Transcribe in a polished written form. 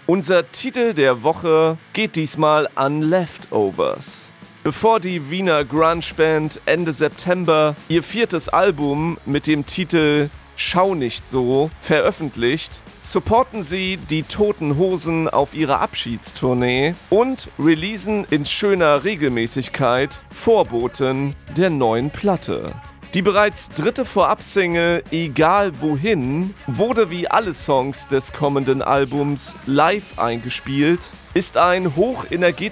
Unser Titel der Woche geht diesmal an Leftovers. Bevor die Wiener Grunge-Band Ende September ihr 4. Album mit dem Titel Schau nicht so veröffentlicht, supporten sie die Toten Hosen auf ihrer Abschiedstournee und releasen in schöner Regelmäßigkeit Vorboten der neuen Platte. Die bereits 3. Vorab-Single Egal wohin wurde wie alle Songs des kommenden Albums live eingespielt, ist ein hochenergetisches